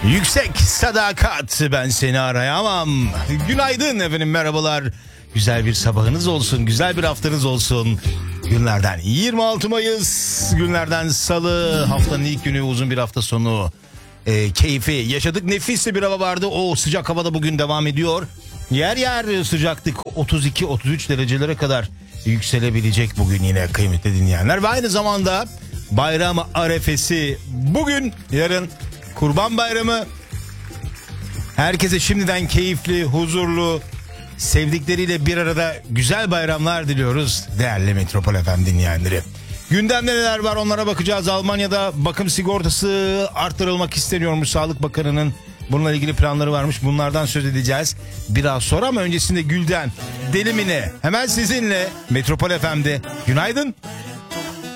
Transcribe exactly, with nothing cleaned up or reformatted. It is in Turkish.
Yüksek sadakat, ben seni arayamam. Günaydın efendim, merhabalar. Güzel bir sabahınız olsun, güzel bir haftanız olsun. Günlerden yirmi altı Mayıs, günlerden Salı, haftanın ilk günü, uzun bir hafta sonu. E, keyfi yaşadık, nefis bir hava vardı. O sıcak havada bugün devam ediyor. Yer yer sıcaklık otuz iki otuz üç derecelere kadar yükselebilecek bugün yine kıymetli dinleyenler. Ve aynı zamanda bayram arefesi bugün, yarın Kurban Bayramı. Herkese şimdiden keyifli, huzurlu, sevdikleriyle bir arada güzel bayramlar diliyoruz değerli Metropol F M dinleyenleri. Gündemde neler var onlara bakacağız. Almanya'da bakım sigortası arttırılmak isteniyormuş. Sağlık Bakanı'nın bununla ilgili planları varmış. Bunlardan söz edeceğiz biraz sonra, ama öncesinde Gülden Delimine hemen sizinle Metropol F M'de. Günaydın.